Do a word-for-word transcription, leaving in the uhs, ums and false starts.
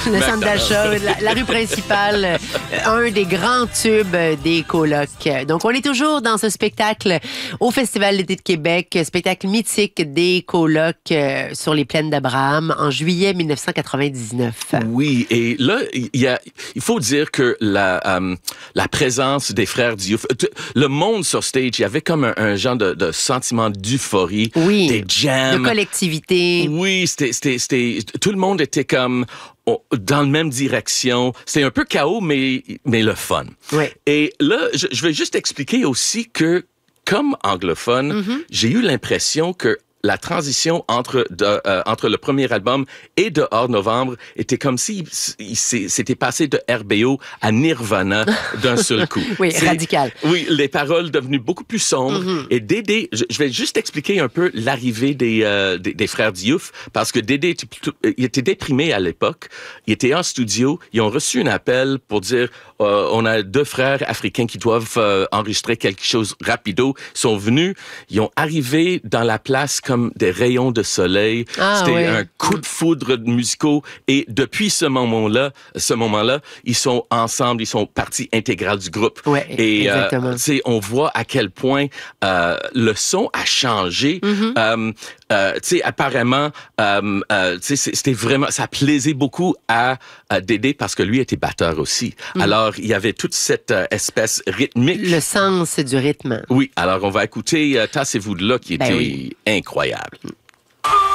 le centre d'achat, la, la rue principale, euh, un des grands tubes des colocs. Donc, on est toujours dans ce spectacle au Festival d'été de Québec, spectacle mythique des colocs euh, sur les plaines d'Abraham en juillet dix-neuf cent quatre-vingt-dix-neuf. Oui, et là, il y a, il faut dire que la, euh, la présence des frères Diouf, le monde sur stage, il y avait comme un, un genre de, de sentiment d'euphorie, oui, des jams, de collectivité. Oui, c'était, c'était, c'était, tout le monde était comme dans la même direction. C'était un peu chaos, mais, mais le fun. Oui. Et là, je, je vais juste expliquer aussi que, comme anglophone, mm-hmm. j'ai eu l'impression que la transition entre de, euh, entre le premier album et Dehors Novembre était comme si il, il c'était passé de R B O à Nirvana d'un seul coup. Oui, c'est, radical. Oui, les paroles devenues beaucoup plus sombres. Mm-hmm. Et Dédé, je, je vais juste expliquer un peu l'arrivée des, euh, des, des frères Diouf, parce que Dédé était, plutôt, il était déprimé à l'époque. Il était en studio. Ils ont reçu un appel pour dire euh, on a deux frères africains qui doivent euh, enregistrer quelque chose rapido. Ils sont venus. Ils ont arrivé dans la place comme des rayons de soleil. Ah, C'était oui. un coup de foudre musicaux. Et depuis ce moment-là, ce moment-là, ils sont ensemble, ils sont partie intégrale du groupe. Ouais, et exactement. euh, tu sais, on voit à quel point euh, le son a changé. Mm-hmm. Euh, euh, tu sais, apparemment, euh, euh, tu sais, c'était vraiment, ça plaisait beaucoup à, à Dédé parce que lui était batteur aussi. Mm-hmm. Alors, il y avait toute cette euh, espèce rythmique. Le sens du rythme. Oui. Alors, on va écouter euh, Tassez-vous de là, qui ben était oui. incroyable.